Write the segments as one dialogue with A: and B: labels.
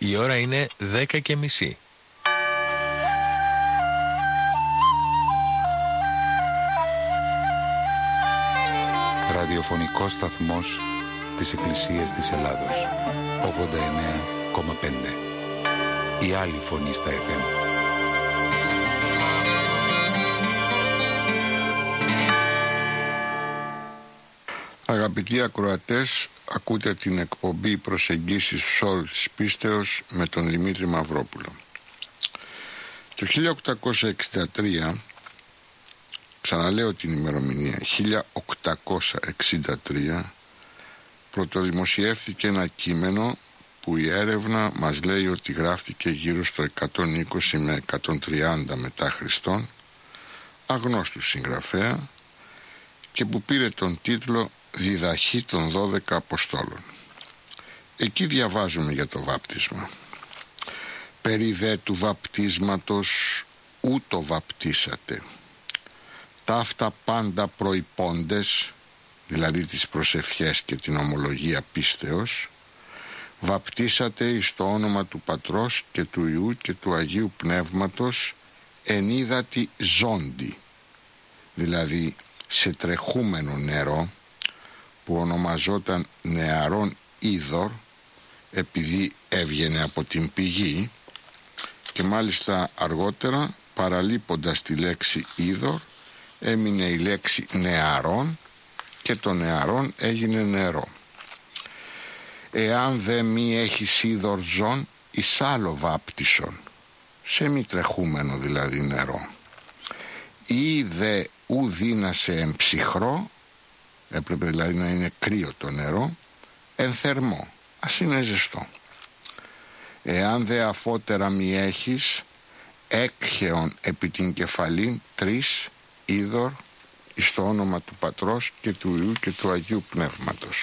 A: Η ώρα είναι 10:30.
B: Ραδιοφωνικός σταθμός της Εκκλησίας της Ελλάδος. 89,5. Η άλλη φωνή στα FM.
C: Αγαπητοί ακροατές, ακούτε την εκπομπή Προσεγγίσεις Φσόρου της Πίστεως με τον Δημήτρη Μαυρόπουλο. Το 1863, ξαναλέω την ημερομηνία, 1863, πρωτοδημοσιεύθηκε ένα κείμενο που η έρευνα μας λέει ότι γράφτηκε γύρω στο 120 με 130 μετά Χριστόν, αγνώστου συγγραφέα, και που πήρε τον τίτλο «Διδαχή των 12 Αποστόλων». Εκεί διαβάζουμε για το βάπτισμα. «Περί δε του βαπτίσματος ούτω βαπτίσατε. Ταύτα πάντα προϋπόντες», δηλαδή τις προσευχές και την ομολογία πίστεως, «βαπτίσατε εις το όνομα του Πατρός και του Υιού και του Αγίου Πνεύματος εν ύδατι ζώντι», δηλαδή σε τρεχούμενο νερό, που ονομαζόταν νεαρόν είδωρ επειδή έβγαινε από την πηγή, και μάλιστα αργότερα, παραλείποντας τη λέξη είδωρ, έμεινε η λέξη νεαρόν και το νεαρόν έγινε νερό. «Εάν δε μη έχεις είδωρ ζών, εις άλλο βάπτισον», σε μη τρεχούμενο δηλαδή νερό. «Ή δε ου δύνασε εν ψυχρό», έπρεπε δηλαδή να είναι κρύο το νερό, «εν θερμό», ας είναι ζεστό. «Εάν δε αφότερα μη έχεις, έκχεον επί την κεφαλήν 3 είδωρ εις το όνομα του Πατρός και του Υιού και του Αγίου Πνεύματος.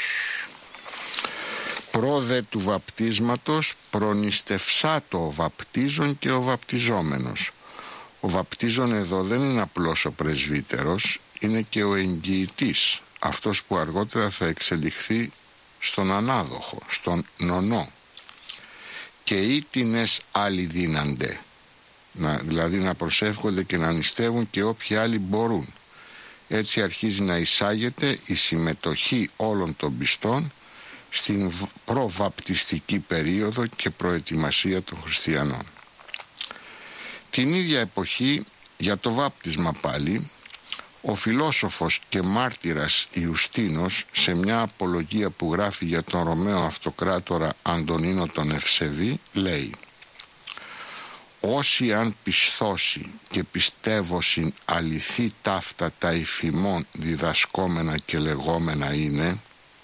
C: Πρόδε του βαπτίσματος προνηστευσάτο ο βαπτίζων και ο βαπτιζόμενος». Ο βαπτίζων εδώ δεν είναι απλώς ο πρεσβύτερος, είναι και ο εγγυητής, αυτός που αργότερα θα εξελιχθεί στον ανάδοχο, στον νονό. «Και ήτινες άλλοι δίνανται», δηλαδή να προσεύχονται και να νηστεύουν και όποιοι άλλοι μπορούν. Έτσι αρχίζει να εισάγεται η συμμετοχή όλων των πιστών στην προβαπτιστική περίοδο και προετοιμασία των χριστιανών. Την ίδια εποχή, για το βάπτισμα πάλι, ο φιλόσοφος και μάρτυρας Ιουστίνος, σε μια απολογία που γράφει για τον Ρωμαίο αυτοκράτορα Αντωνίνο τον Ευσεβή, λέει: «Όσοι αν πιστώσει και πιστεύωσιν αληθή ταύτα τα υφημών διδασκόμενα και λεγόμενα είναι»,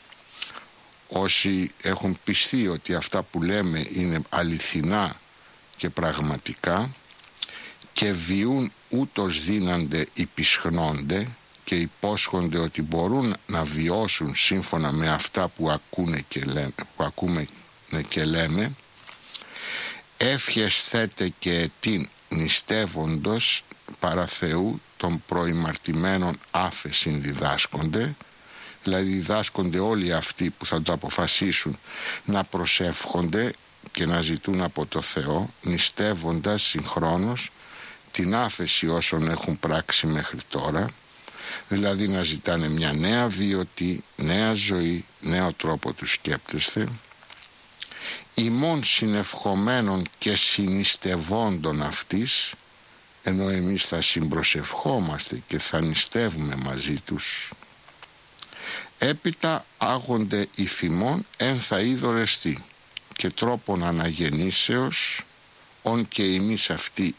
C: όσοι έχουν πιστεί ότι αυτά που λέμε είναι αληθινά και πραγματικά, «και βιούν ούτως δίνανται υπισχνόνται», και υπόσχονται ότι μπορούν να βιώσουν σύμφωνα με αυτά που ακούμε και λέμε, «εύχες θέτε και ετήν νηστεύοντος παρά Θεού των προημαρτημένων άφεσιν διδάσκονται», δηλαδή διδάσκονται όλοι αυτοί που θα το αποφασίσουν να προσεύχονται και να ζητούν από το Θεό, νηστεύοντας συγχρόνως την άφεση όσων έχουν πράξει μέχρι τώρα, δηλαδή να ζητάνε μια νέα βίωτη, νέα ζωή, νέο τρόπο του σκέπτεστε, «ημών συνευχομένων και συνιστευόντων αυτής», ενώ εμείς θα συμπροσευχόμαστε και θα νηστεύουμε μαζί τους, «έπειτα άγονται υφημών εν θα είδωρεστεί και τρόπον αναγεννήσεως, ον και εμείς αυτοί